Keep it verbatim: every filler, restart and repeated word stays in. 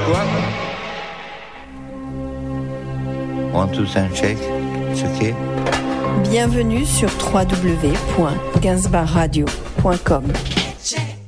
quoi? One, two, three, check. It's okay. Bienvenue sur w w w point gainsbourg radio point com.